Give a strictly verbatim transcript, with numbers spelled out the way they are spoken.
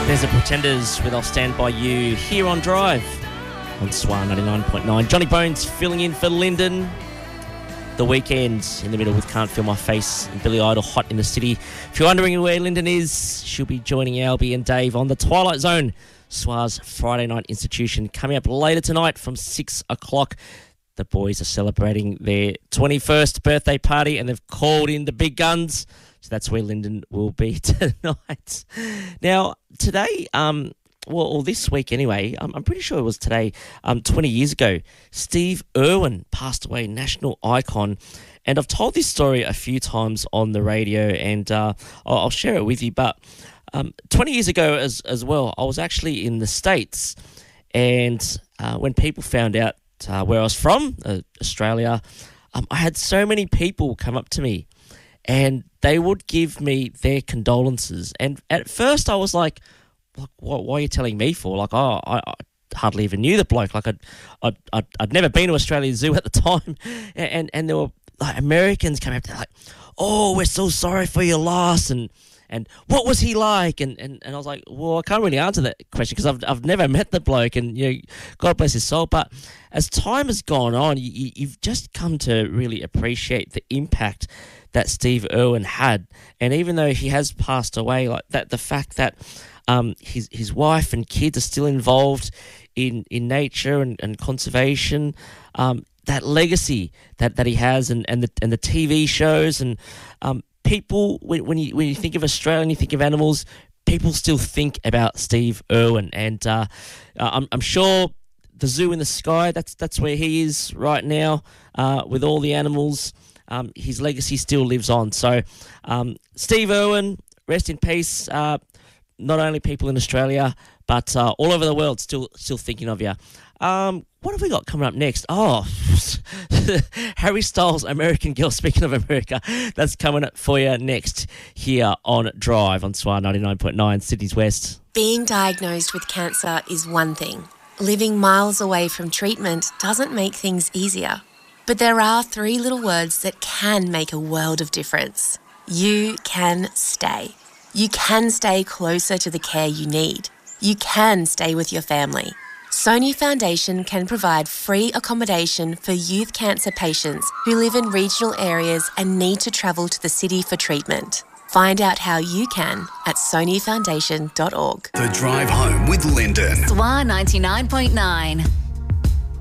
There's the Pretenders with I'll Stand By You here on Drive on S W R ninety-nine point nine. Johnny Bones filling in for Lyndon. The Weekend in the middle with Can't Feel My Face and Billy Idol hot in the city. If you're wondering where Lyndon is, she'll be joining Albie and Dave on the Twilight Zone, S W R's Friday Night Institution, coming up later tonight from six o'clock. The boys are celebrating their twenty-first birthday party and they've called in the big guns. So that's where Lyndon will be tonight. Now, today, um, well, or this week anyway, um, I'm pretty sure it was today, um, twenty years ago, Steve Irwin passed away, national icon. And I've told this story a few times on the radio and uh, I'll, I'll share it with you. But um, twenty years ago as, as well, I was actually in the States. And uh, when people found out uh, where I was from, uh, Australia, um, I had so many people come up to me and they would give me their condolences. And at first I was like, like what, what are you telling me for? Like, oh, I, I hardly even knew the bloke. Like, I'd, I'd, I'd, I'd never been to Australian Zoo at the time. And and there were like Americans coming up to like, oh, we're so sorry for your loss. And and what was he like? And, and, and I was like, well, I can't really answer that question because I've, I've never met the bloke. And, you know, God bless his soul. But as time has gone on, you, you've just come to really appreciate the impact that Steve Irwin had. And even though he has passed away, like that, the fact that um, his his wife and kids are still involved in, in nature and, and conservation, um, that legacy that, that he has and, and the and the T V shows and um, people, when, when you when you think of Australia and you think of animals, people still think about Steve Irwin. And uh, I'm, I'm sure the zoo in the sky, that's that's where he is right now uh, with all the animals. Um, his legacy still lives on. So, um, Steve Irwin, rest in peace. Uh, not only people in Australia, but uh, all over the world still still thinking of you. Um, what have we got coming up next? Oh, Harry Styles, American Girl. Speaking of America, that's coming up for you next here on Drive on S W R ninety-nine point nine, Sydney's West. Being diagnosed with cancer is one thing. Living miles away from treatment doesn't make things easier. But there are three little words that can make a world of difference. You can stay. You can stay closer to the care you need. You can stay with your family. Sony Foundation can provide free accommodation for youth cancer patients who live in regional areas and need to travel to the city for treatment. Find out how you can at sony foundation dot org. The Drive Home with Lyndon. S W R ninety-nine point nine.